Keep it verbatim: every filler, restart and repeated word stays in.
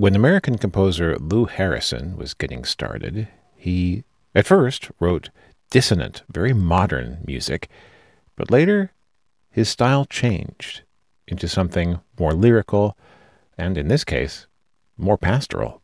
When American composer Lou Harrison was getting started, he at first wrote dissonant, very modern music, but later his style changed into something more lyrical and, in this case, more pastoral.